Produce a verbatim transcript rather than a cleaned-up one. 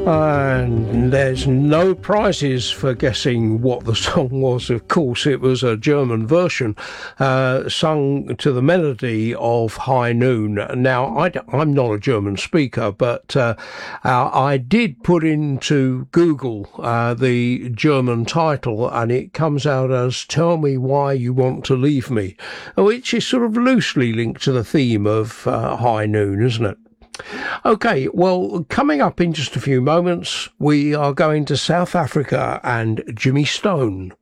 And there's no prizes for guessing what the song was. Of course, it was a German version uh, sung to the melody of High Noon. Now, I, I'm not a German speaker, but uh, uh, I did put into Google uh, the German title, and it comes out as Tell Me Why You Want to Leave Me, which is sort of loosely linked to the theme of uh, High Noon, isn't it? Okay, well, coming up in just a few moments, we are going to South Africa and Jimmy Stone.